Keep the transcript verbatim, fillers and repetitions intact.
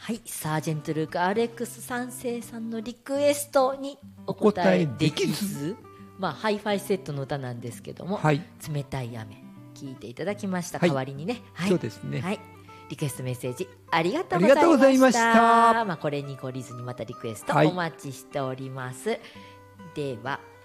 はい、サージェントルーク アールエックスさん世さんのリクエストにお答えできず、まあ、ハイファイセットの歌なんですけども、はい、冷たい雨聞いていただきました、はい、代わりにね、はい、 そうですね、 はい、リクエストメッセージありがとうございました。まあ、これに懲りずにまたリクエストお待ちしております、はい、では